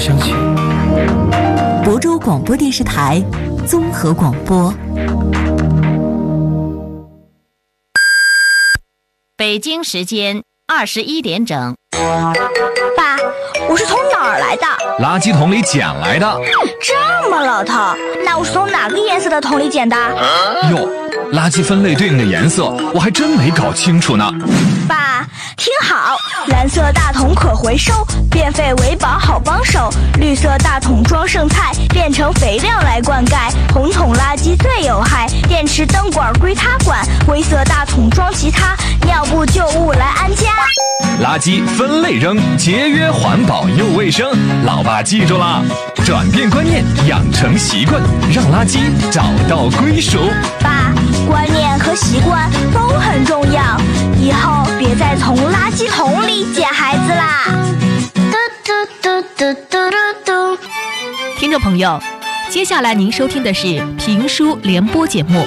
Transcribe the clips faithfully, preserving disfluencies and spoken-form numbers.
相信。 亳州广播电视台综合广播。 北京时间二十一点整。 爸，我是从哪儿来的？ 垃圾桶里捡来的。 这么老套，那我是从哪个颜色的桶里捡的？ 哟，垃圾分类对应的颜色我还真没搞清楚呢。 爸，听好，蓝色大桶可回收，变废为宝好帮手。绿色大桶装剩菜，变成肥料来灌溉。红桶垃圾最有害，电池灯管归他管。灰色大桶装其他，尿布旧物来安家。 垃圾分类扔，节约环保又卫生。老爸记住了，转变观念，养成习惯，让垃圾找到归属。 爸，观念和习惯都很重要，以后别再从垃圾桶里捡孩子啦。嘟嘟嘟嘟嘟嘟嘟。 听众朋友，接下来您收听的是评书联播节目。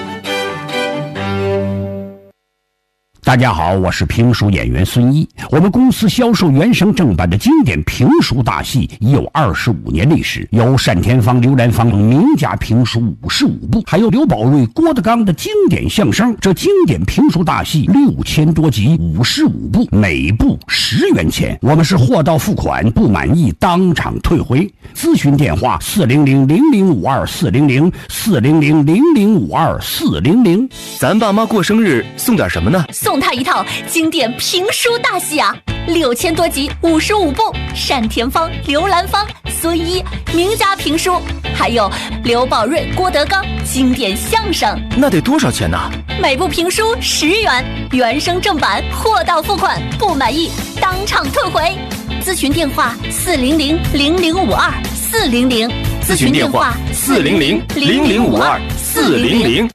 大家好，我是评书演员孙一。我们公司销售原声正版的经典评书大戏已有二十五年历史，有单田芳、刘兰芳名家评书五十五部，还有刘宝瑞、郭德纲的经典相声。这经典评书大戏六千多集，五十五部，每部十元钱。我们是货到付款，不满意当场退回。咨询电话：四零零零零五二四零零四零零零零五二四零零。 咱爸妈过生日送点什么呢？ 送他一套经典评书大戏啊，六千多集，五十五部，单田芳、刘兰芳、孙一名家评书，还有刘宝瑞、郭德纲经典相声。 那得多少钱呢？ 每部评书十元，原声正版，货到付款，不满意当场退回。咨询电话：四零零零零五二四零零。 咨询电话：四零零零零五二四零零。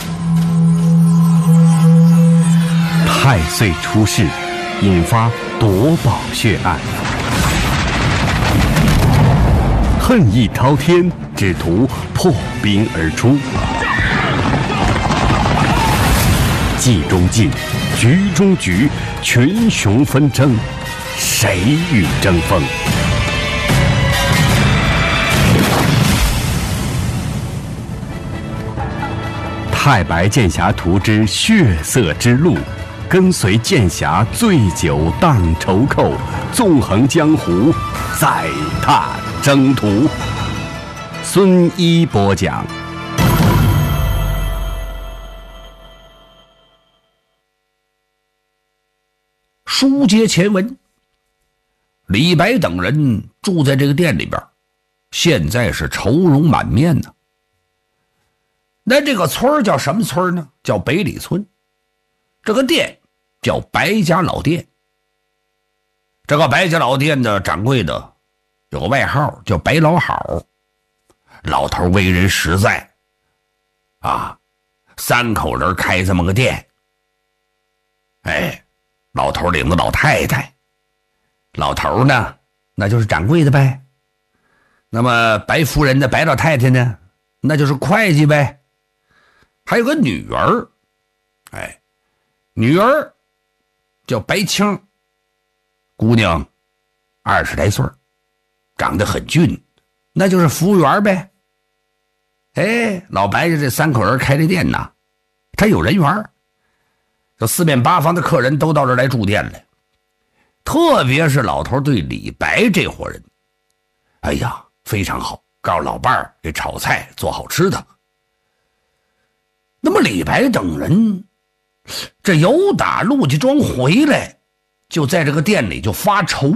太岁出世，引发夺宝血案，恨意滔天，只图破冰而出。计中计，局中局，群雄纷争，谁与争锋？太白剑侠图之血色之路，跟随剑侠醉酒荡愁寇，纵横江湖，再踏征途。孙一播讲。书接前文，李白等人住在这个店里边，现在是愁容满面呢。那这个村叫什么村呢？叫北里村。这个店叫白家老店。这个白家老店的掌柜的有个外号叫白老好，老头为人实在啊，三口人开这么个店。哎，老头领着老太太，老头呢那就是掌柜的呗，那么白夫人的白老太太呢那就是会计呗，还有个女儿，哎，女儿叫白青，姑娘二十来岁，长得很俊，那就是服务员呗。哎，老白家这三口人开这店呐，他有人缘，就四面八方的客人都到这儿来住店来。特别是老头对李白这伙人，哎呀，非常好，告诉老伴儿给炒菜做好吃的。那么李白等人这由打陆家庄回来，就在这个店里就发愁。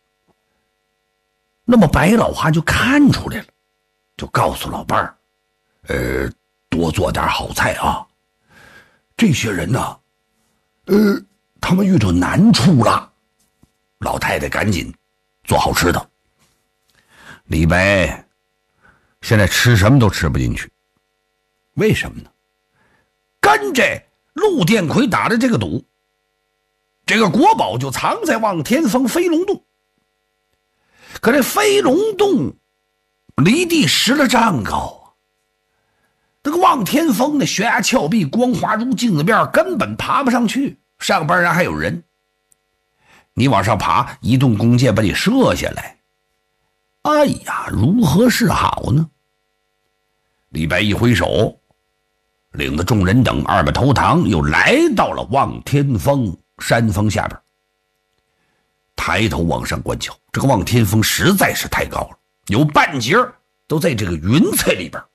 那么白老汉就看出来了，就告诉老伴儿，呃，多做点好菜啊。这些人呢，呃，他们遇着难处了。老太太赶紧做好吃的。李白现在吃什么都吃不进去，为什么呢？跟着陆殿魁打的这个赌，这个国宝就藏在望天峰飞龙洞。可这飞龙洞离地十来丈高啊，这个望天峰的悬崖峭壁光滑如镜子面，根本爬不上去，上边人还有人，你往上爬，一顿弓箭把你射下来， 哎呀，如何是好呢？李白一挥手，领着众人等二把头堂，又来到了望天峰山峰下边。抬头往上观瞧，这个望天峰实在是太高了，有半截都在这个云彩里边。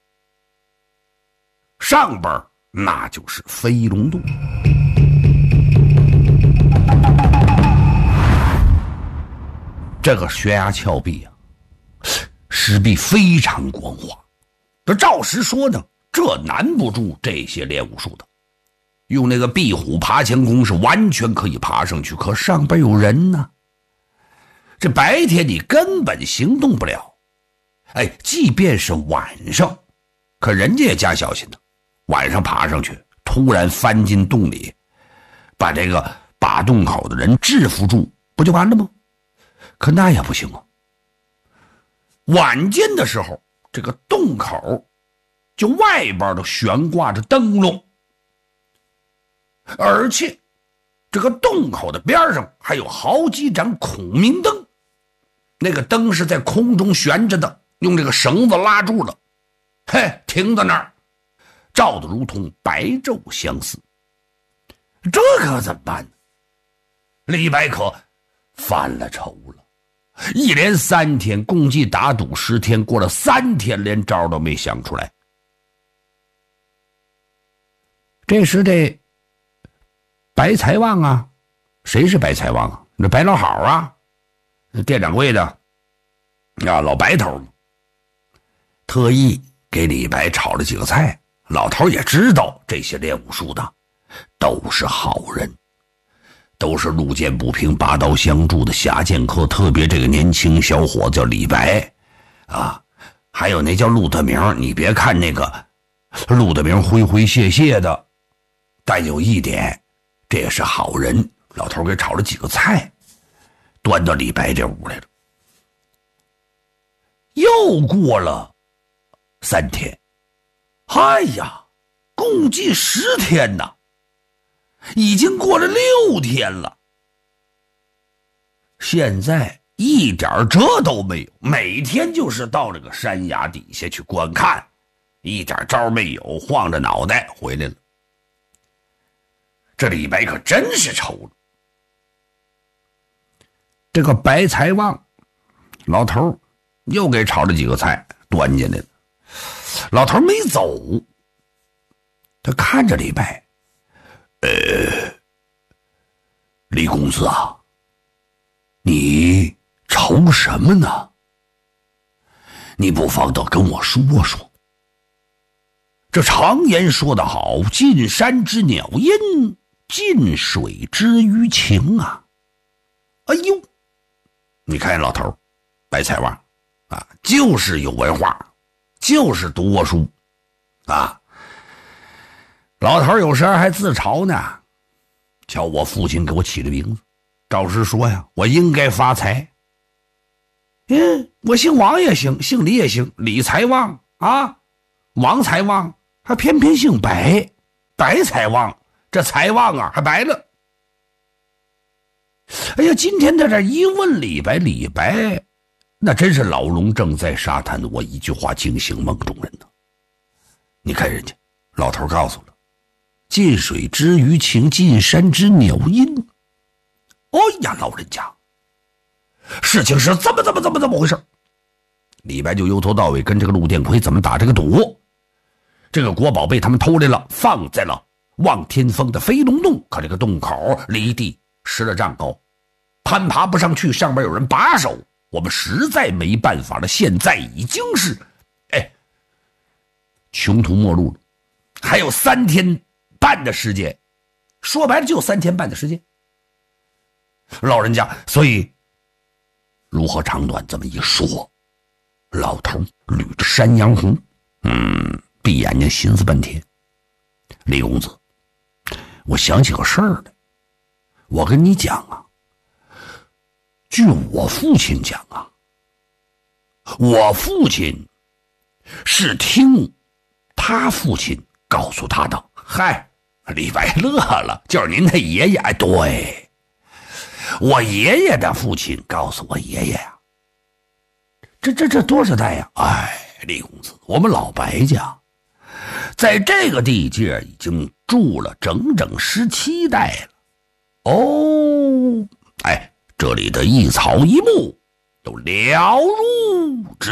上边那就是飞龙洞。这个悬崖峭壁啊，石壁非常光滑。这照实说呢，这难不住这些练武术的。用那个壁虎爬墙功是完全可以爬上去，可上边有人呢。这白天你根本行动不了。哎，即便是晚上，可人家也加小心呢。晚上爬上去，突然翻进洞里，把这个把洞口的人制服住，不就完了吗？可那也不行啊。晚间的时候，这个洞口就外边都悬挂着灯笼，而且这个洞口的边上还有好几盏孔明灯，那个灯是在空中悬着的，用这个绳子拉住了，嘿，停在那儿，照得如同白昼相似。这可怎么办呢？李白可犯了愁了，一连三天，共计打赌十天，过了三天连招都没想出来。这时这白财旺啊，谁是白财旺啊？那白老好啊，店掌柜的啊，老白头特意给李白炒了几个菜。老头也知道这些练武术的都是好人，都是路见不平拔刀相助的侠剑客，特别这个年轻小伙子叫李白啊，还有那叫陆德明，你别看那个陆德明灰灰谢谢的，但有一点，这也是好人。老头给炒了几个菜，端到李白这屋来了。又过了三天，哎呀，共计十天呐，已经过了六天了。现在一点辙都没有，每天就是到这个山崖底下去观看，一点招没有，晃着脑袋回来了。这李白可真是愁了。这个白财旺老头又给炒了几个菜端进来了，老头没走，他看着李白，呃，李公子啊，你愁什么呢？你不妨得跟我说说。这常言说得好，近山之鸟音，近水之鱼情啊。哎呦，你看老头白菜旺啊，就是有文化，就是读过书啊。老头有时候还自嘲呢，瞧我父亲给我起的名字，照实说呀，我应该发财。嗯，我姓王也行，姓李也行，李财旺啊，王财旺，还偏偏姓白，白财旺，这财旺啊还白了。哎呀，今天在这一问李白，李白那真是老龙正在沙滩，我一句话惊醒梦中人呢。你看人家老头告诉了，近水之鱼情，近山之鸟音。哎呀，老人家，事情是这么这么这么这么回事。李白就由头到尾跟这个陆殿魁怎么打这个赌。这个国宝被他们偷来了，放在了望天峰的飞龙洞，可这个洞口离地十来丈高，攀爬不上去，上面有人把守，我们实在没办法了。现在已经是哎穷途末路了，还有三天半的时间，说白了就三天半的时间。老人家，所以如何长短这么一说，老头捋着山羊红，嗯，闭眼睛寻思半天。李公子，我想起个事儿来，我跟你讲啊，据我父亲讲啊，我父亲是听他父亲告诉他的。嗨，李白乐了，就是您的爷爷。哎，对，我爷爷的父亲告诉我爷爷啊， 这这这多少代呀？哎，李公子，我们老白家在这个地界已经住了整整十七代了。哦，哎，这里的一草一木都了如指